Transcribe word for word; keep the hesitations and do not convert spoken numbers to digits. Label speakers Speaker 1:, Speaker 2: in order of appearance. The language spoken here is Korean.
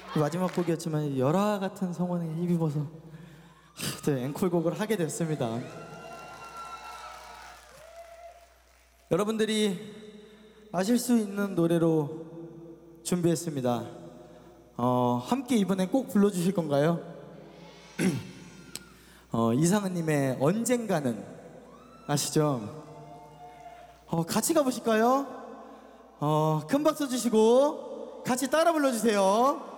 Speaker 1: 마지막 곡이었지만 열화 같은 성원에 힘입어서 또 앵콜곡을 하게 됐습니다. 여러분들이 아실 수 있는 노래로 준비했습니다. 어, 함께 이번엔 꼭 불러주실 건가요? 어, 이상은님의 언젠가는 아시죠? 어, 같이 가보실까요? 어, 큰 박수 주시고 같이 따라 불러주세요.